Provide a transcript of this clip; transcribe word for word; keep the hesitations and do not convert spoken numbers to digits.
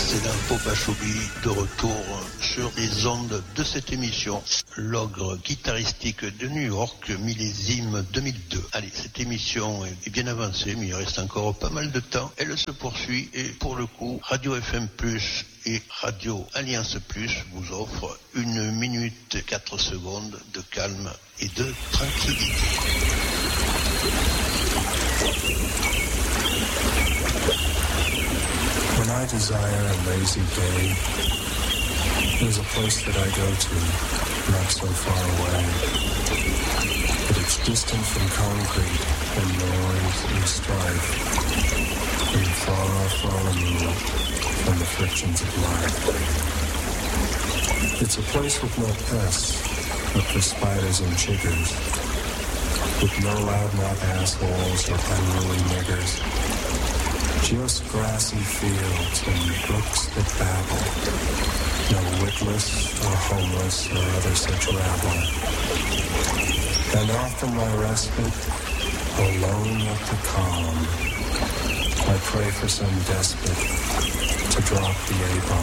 précédent Popa Choubi de retour sur les ondes de cette émission. L'ogre guitaristique de New York, millésime deux mille deux. Allez, cette émission est bien avancée, mais il reste encore pas mal de temps. Elle se poursuit et pour le coup, Radio F M plus et Radio Alliance Plus vous offrent une minute quatre secondes de calme et de tranquillité. When I desire a lazy day, there's a place that I go to, not so far away. But it's distant from concrete and noise and strife, and far, far removed from the frictions of life. It's a place with no pests, but for spiders and chiggers, with no loudmouth assholes or unruly niggers. Just grassy fields and brooks that babble, no witless or homeless or other such rabble. And often my respite, alone with the calm, I pray for some despot to drop the A-bomb.